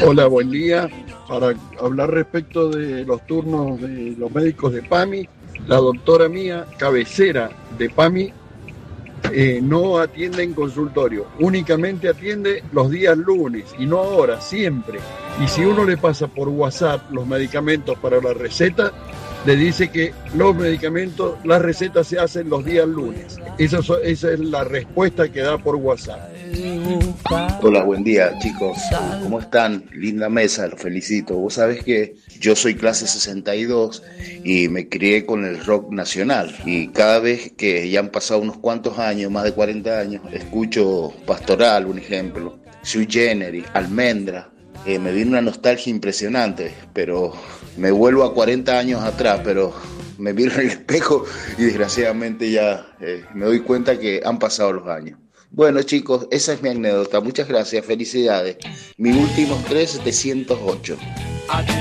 Hola, buen día. Para hablar respecto de los turnos de los médicos de PAMI, la doctora mía, cabecera de PAMI, no atiende en consultorio, únicamente atiende los días lunes y no ahora, siempre. Y si uno le pasa por WhatsApp los medicamentos para la receta, le dice que los medicamentos, las recetas se hacen los días lunes. Esa es la respuesta que da por WhatsApp. Hola, buen día chicos, ¿cómo están? Linda mesa, los felicito. Vos sabés que yo soy clase 62 y me crié con el rock nacional y cada vez que ya han pasado unos cuantos años, más de 40 años, escucho Pastoral, un ejemplo, Sui Generis, Almendra, me viene una nostalgia impresionante, pero me vuelvo a 40 años atrás, pero me miro en el espejo y desgraciadamente ya me doy cuenta que han pasado los años. Bueno chicos, esa es mi anécdota, muchas gracias, felicidades. Mi último 3708.